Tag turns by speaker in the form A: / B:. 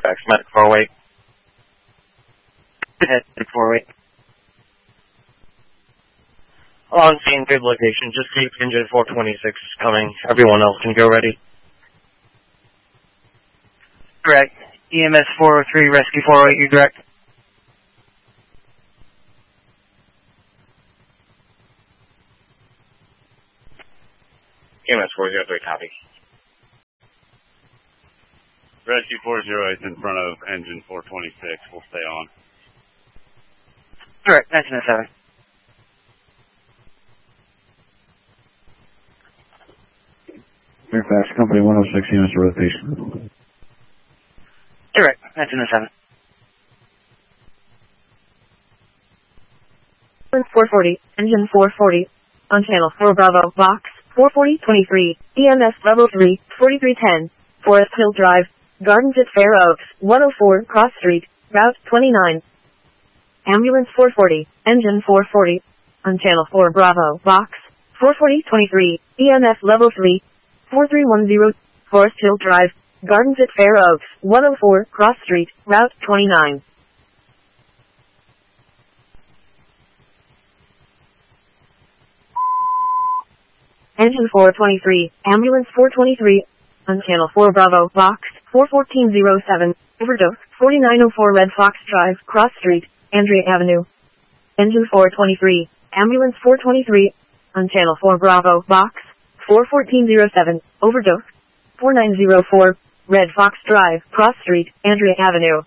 A: Fairfax, Medic 408. Head 408. On scene, good location. Just keep engine 426 coming. Everyone else can go ready.
B: Correct. EMS 403, Rescue 408, you direct.
A: EMS 403, copy.
C: Rescue 408 is in front of engine 426. We'll stay on.
B: Correct, 1907.
D: Fairfax, Company 106, units to rotation.
B: Correct, 1907.
E: 440, engine 440, on channel 4 Bravo, box 44023, EMS level 3, 4310, Forest Hill Drive, Gardens at Fair Oaks, 104 Cross Street, Route 29. Ambulance 440, engine 440, on channel 4 Bravo, box 44023, EMS level 3, 4310, Forest Hill Drive, Gardens at Fair Oaks, 104 Cross Street, Route 29. Engine 423, Ambulance 423, on channel 4 Bravo, box 41407, overdose, 4904 Red Fox Drive, Cross Street, Andrea Avenue. Engine 423, Ambulance 423, on channel 4 Bravo, box 41407, overdose, 4904 Red Fox Drive, Cross Street, Andrea Avenue.